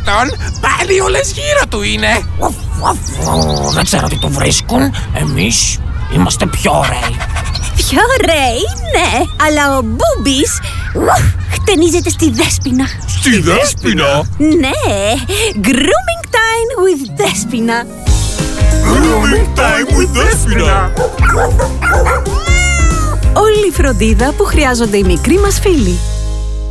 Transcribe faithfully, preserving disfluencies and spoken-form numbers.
τουλάχιστον πάλι όλες γύρω του είναι. Δεν ξέρω τι του βρίσκουν. Εμείς είμαστε πιο ωραίοι. Πιο ωραίοι, ναι. Αλλά ο Μπούμπης χτενίζεται στη Δέσποινα. Στη Δέσποινα? Ναι. Grooming time with Δέσποινα. Grooming time with Δέσποινα. Όλη η φροντίδα που χρειάζονται οι μικροί μας φίλοι.